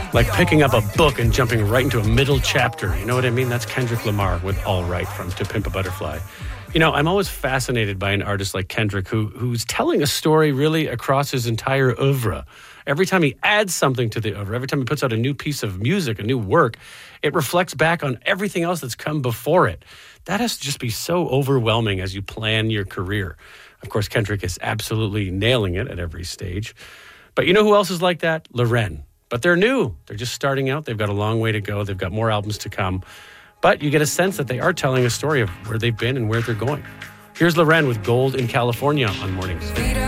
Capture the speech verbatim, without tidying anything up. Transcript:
Like picking up a book and jumping right into a middle chapter. You know what I mean? That's Kendrick Lamar with All Right from To Pimp a Butterfly. You know, I'm always fascinated by an artist like Kendrick who who's telling a story really across his entire oeuvre. Every time he adds something to the oeuvre, every time he puts out a new piece of music, a new work, it reflects back on everything else that's come before it. That has to just be so overwhelming as you plan your career. Of course, Kendrick is absolutely nailing it at every stage. But you know who else is like that? Loren. But they're new. They're just starting out. They've got a long way to go. They've got more albums to come. But you get a sense that they are telling a story of where they've been and where they're going. Here's Loren with Gold in California on Mornings.